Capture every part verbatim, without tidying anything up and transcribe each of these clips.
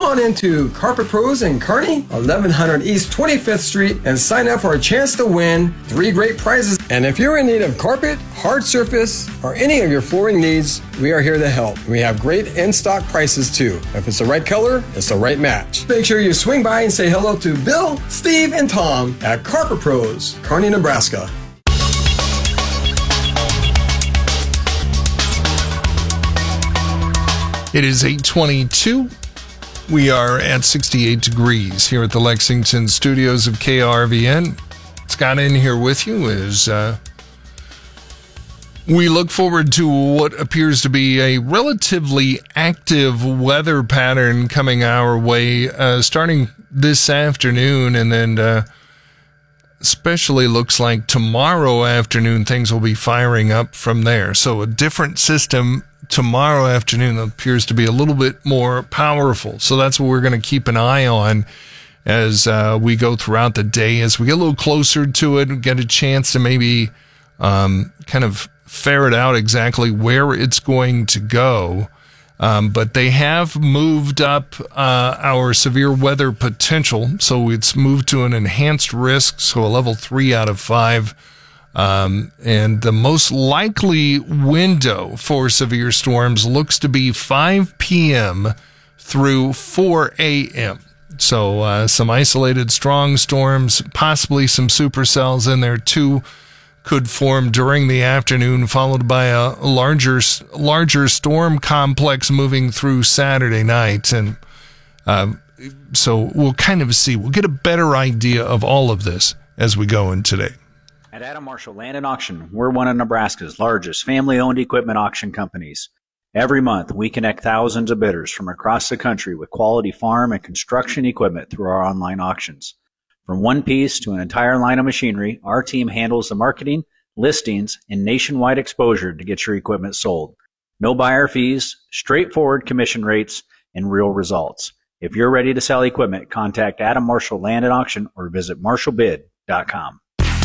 on into Carpet Pros in Kearney, eleven hundred East twenty-fifth Street, and sign up for a chance to win three great prizes. And if you're in need of carpet, hard surface, or any of your flooring needs, we are here to help. We have great in-stock prices too. If it's the right color, it's the right match. Make sure you swing by and say hello to Bill, Steve, and Tom at Carpet Pros, Kearney, Nebraska. It is eight twenty-two. We are at sixty-eight degrees here at the Lexington studios of K R V N. Scott in here with you as uh, we look forward to what appears to be a relatively active weather pattern coming our way uh, starting this afternoon, and then uh, especially looks like tomorrow afternoon things will be firing up from there. So a different system tomorrow afternoon appears to be a little bit more powerful. So that's what we're going to keep an eye on as uh, we go throughout the day. As we get a little closer to it, get a chance to maybe um, kind of ferret out exactly where it's going to go. Um, but they have moved up uh, our severe weather potential. So it's moved to an enhanced risk, so a level three out of five. Um, and the most likely window for severe storms looks to be five p.m. through four a.m. So uh, some isolated strong storms, possibly some supercells in there too, could form during the afternoon, followed by a larger larger storm complex moving through Saturday night. And uh, so we'll kind of see. We'll get a better idea of all of this as we go in today. At Adam Marshall Land and Auction, we're one of Nebraska's largest family-owned equipment auction companies. Every month, we connect thousands of bidders from across the country with quality farm and construction equipment through our online auctions. From one piece to an entire line of machinery, our team handles the marketing, listings, and nationwide exposure to get your equipment sold. No buyer fees, straightforward commission rates, and real results. If you're ready to sell equipment, contact Adam Marshall Land and Auction or visit marshall bid dot com.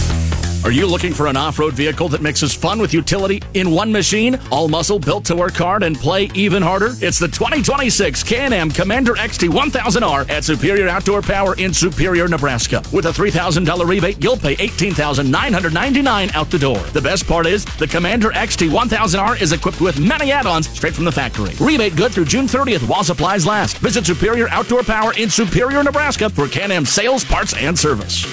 Are you looking for an off-road vehicle that mixes fun with utility in one machine? All muscle, built to work hard and play even harder? It's the twenty twenty-six Can-Am Commander X T one thousand R at Superior Outdoor Power in Superior, Nebraska. With a three thousand dollars rebate, you'll pay eighteen thousand nine hundred ninety-nine dollars out the door. The best part is, the Commander X T one thousand R is equipped with many add-ons straight from the factory. Rebate good through June thirtieth while supplies last. Visit Superior Outdoor Power in Superior, Nebraska for Can-Am sales, parts, and service.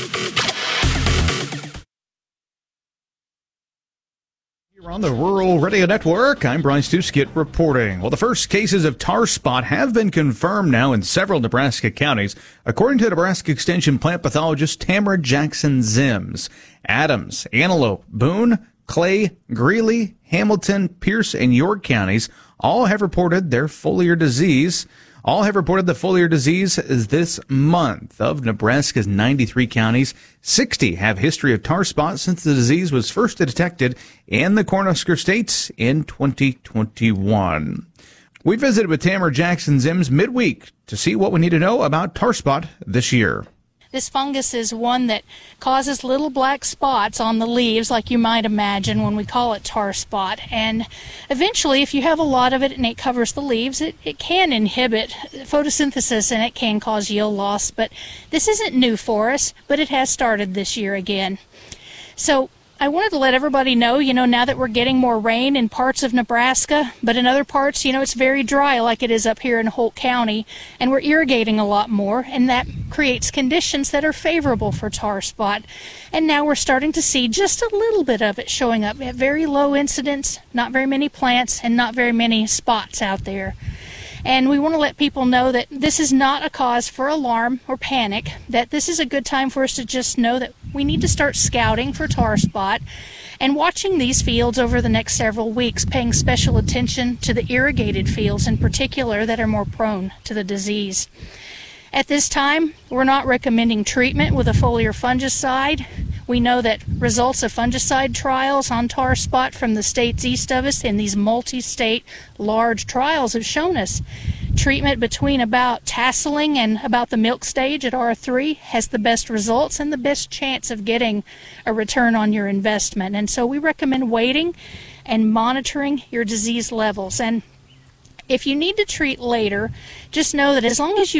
On the Rural Radio Network, I'm Bryce Tuskett reporting. Well, the first cases of tar spot have been confirmed now in several Nebraska counties, according to Nebraska Extension plant pathologist Tamara Jackson Zims. Adams, Antelope, Boone, Clay, Greeley, Hamilton, Pierce, and York counties all have reported their foliar disease. All have reported the foliar disease this month. Of Nebraska's ninety-three counties, sixty have history of tar spot since the disease was first detected in the Cornhusker states in twenty twenty-one. We visited with Tamara Jackson Zims midweek to see what we need to know about tar spot this year. This fungus is one that causes little black spots on the leaves, like you might imagine when we call it tar spot. And eventually, if you have a lot of it and it covers the leaves, it, it can inhibit photosynthesis and it can cause yield loss. But this isn't new for us, but it has started this year again. So I wanted to let everybody know, you know, now that we're getting more rain in parts of Nebraska, but in other parts, you know, it's very dry like it is up here in Holt County, and we're irrigating a lot more, and that creates conditions that are favorable for tar spot. And now we're starting to see just a little bit of it showing up at very low incidence, not very many plants, and not very many spots out there. And we want to let people know that this is not a cause for alarm or panic, that this is a good time for us to just know that we need to start scouting for tar spot and watching these fields over the next several weeks, paying special attention to the irrigated fields in particular that are more prone to the disease. At this time, we're not recommending treatment with a foliar fungicide. We know that results of fungicide trials on tar spot from the states east of us in these multi-state large trials have shown us treatment between about tasseling and about the milk stage at R three has the best results and the best chance of getting a return on your investment. And so we recommend waiting and monitoring your disease levels. And if you need to treat later, just know that as long as you